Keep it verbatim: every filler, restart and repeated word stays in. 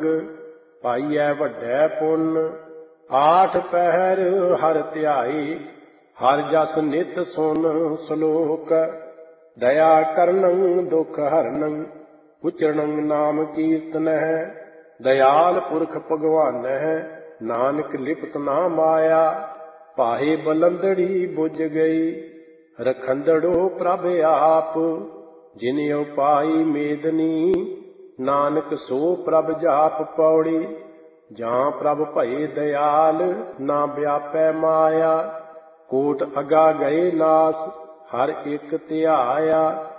ਸੰਗ, ਪਾਈਐ ਵੱਡੈ ਪੁੰਨ। ਆਠ ਪਹਿਰ ਹਰ ਧਿਆਈ, ਹਰ ਜਸ ਨਿਤ ਸੁਨ ਸਲੋਕ। ਦਇਆ ਕਰਨੰ ਦੁਖ ਹਰਨੰ, ਉਚਰਣੰ ਨਾਮ ਕੀਰਤਨਹਿ। ਦਇਆਲ ਪੁਰਖ ਭਗਵਾਨਹਿ, ਨਾਨਕ ਲਿਪਤ ਨਾ ਮਾਇਆ। ਪਾਹੇ ਬਲੰਦੜੀ ਬੁਝ ਗਈ, ਰਖੰਦੜੋ ਪ੍ਰਭ ਆਪ। ਜਿਨਿਉ ਪਾਈ ਮੇਦਨੀ, ਨਾਨਕ ਸੋ ਪ੍ਰਭ ਜਾਪ ਪੌੜੀ। ਜਾਂ ਪ੍ਰਭ ਭਏ ਦਇਆਲ, ਨਾ ਵਿਆਪੈ ਮਾਇਆ। ਕੋਟ ਅਗਾ ਗਏ ਨਾਸ, ਹਰ ਇੱਕ ਧਿਆਇਆ।